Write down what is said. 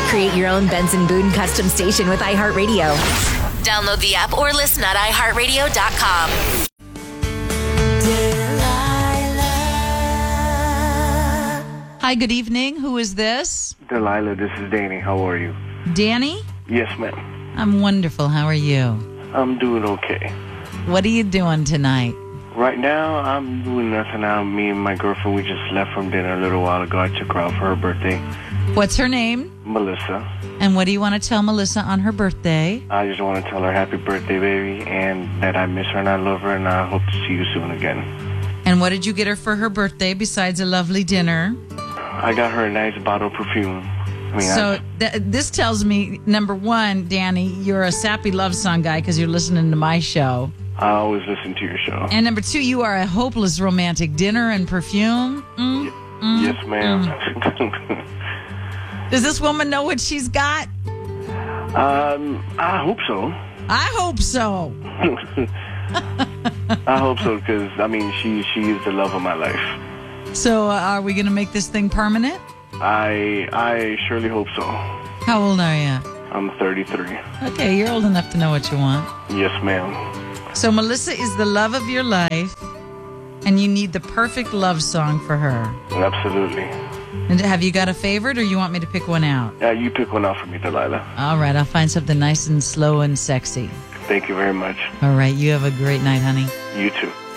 Create your own Benson Boone custom station with iHeartRadio. Download the app or listen at iHeartRadio.com. Hi, good evening. Who is this? Delilah, this is Danny. How are you? Danny? Yes, ma'am. I'm wonderful. How are you? I'm doing okay. What are you doing tonight? Right now, I'm doing nothing. Me and my girlfriend, we just left from dinner a little while ago. I took her out for her birthday. What's her name? Melissa. And what do you want to tell Melissa on her birthday? I just want to tell her happy birthday, baby, and that I miss her and I love her, and I hope to see you soon again. And what did you get her for her birthday besides a lovely dinner? I got her a nice bottle of perfume. This tells me, number one, Danny, you're a sappy love song guy because you're listening to my show. I always listen to your show. And number two, you are a hopeless romantic. Dinner and perfume? Yes, ma'am. Does this woman know what she's got? I hope so. I hope so. I hope so because, she is the love of my life. So are we going to make this thing permanent? I surely hope so. How old are you? I'm 33. Okay, you're old enough to know what you want. Yes, ma'am. So Melissa is the love of your life, and you need the perfect love song for her. Absolutely. And have you got a favorite, or you want me to pick one out? You pick one out for me, Delilah. All right, I'll find something nice and slow and sexy. Thank you very much. All right, you have a great night, honey. You too.